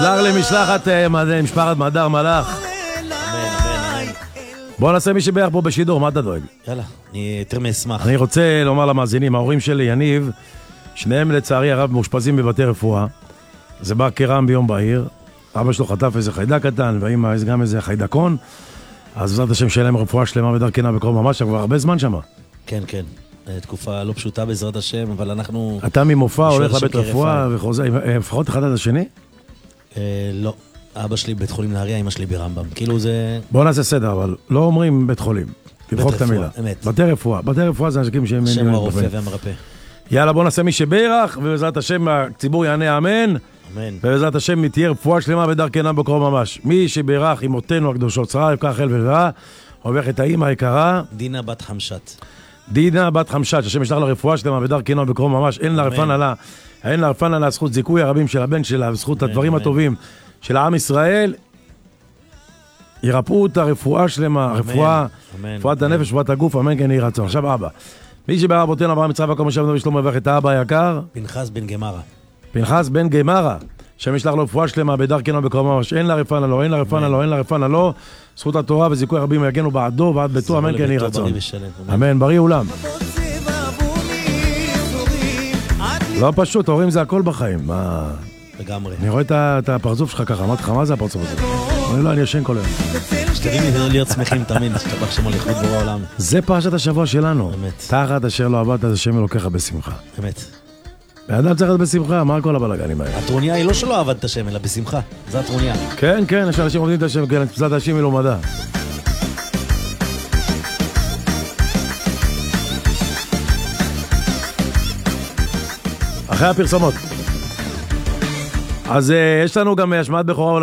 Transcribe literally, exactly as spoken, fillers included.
שלח לי משלחת משפחת מדר מלאך. בוא נעשה מי שבח פה בשידור, מה אתה דואג? יאללה, אני יותר מאשמח. אני רוצה לומר למאזינים, ההורים שלי, יניב, שניהם לצערי הרב מאושפזים בבתי רפואה. זה בא כרם ביום בהיר. אבא שלו חטף איזה חיידק קטן, ואמא גם איזה חיידקון. אז בעזרת השם שיהיה להם רפואה שלמה בדרכנה בקרוב ממש, כבר הרבה זמן שמה. כן, כן. תקופה לא פשוטה בעזרת השם, אבל אנחנו... אתה ממופע הולך לבית רפואה וחוזר, לפחות אחד עד השני? לא. אבא שלי בבית חולים נהריה, אמא שלי ברמב"ם. כאילו זה... בוא נעשה סדר, אבל לא אומרים בית חולים. תמחוק את המילה. אמת. בתי רפואה. בתי רפואה זה אנשים שהם... השם הוא הרופא והמרפא. יאללה, בוא נעשה מי שברך, ובעזרת השם הציבור יענה אמן. אמן. ובעזרת השם תהיה רפואה שלמה בדרכנה בקרוב ממש. מי שברך עם אותנו הקדושות, שרה, יבקח אל ולרעה, הולך את האמא היקרה. דינה בת חמשת. דינה בת חמשת, השם ישלח לה רפואה שלמה בדרכנה בקרוב ממש. אין לה רפן עלה, אין לה רפן עלה זכות זיכוי הרבים של הבן שלה, וזכות הדברים הטובים של העם ישראל. ירפאו את הרפואה שלמה, הרפואה, רפואת הנפש, רפואת הגוף, אמן כן יהי רצון. עכשיו אבא. מי שבא רבותינו אברהם יצחק ויעקב משה ונבי שלמה יברך את האבא היקר. פנחס בן גמרה. פנחס בן גמרה. השם ישלח לו רפואה שלמה בדרכנו בקרוב ממש. אין לה רפן עלו, אין לה רפן עלו, אין לה רפן עלו. זכות התורה וזיכוי רבים יגנו בעדו ועד ביתו, אמן כן יהי רצון. אמן, בריא אולם. לא פשוט, הורים זה הכל בחיים. לגמרי. אני רואה את הפרצוף שלך ככה, אמרתי לך, מה זה הפרצוף הזה? אני לא, אני ישן כל היום. שתרים להיות שמחים תמיד, שתבח שם על איכות בורא העולם. זה פרשת השבוע שלנו. אמת. תחת אשר לא עבדת, אז השם אלוקיך בשמחה. אמת. האדם צריך להיות בשמחה, מה כל הבלגנים האלה? הטרוניה היא לא שלא עבד את השם, אלא בשמחה. זה הטרוניה. כן, כן, יש אנשים עובדים את השם, כן, פסת השם מלומדה. אחרי הפרסומות. אז יש לנו גם השמעת בכורה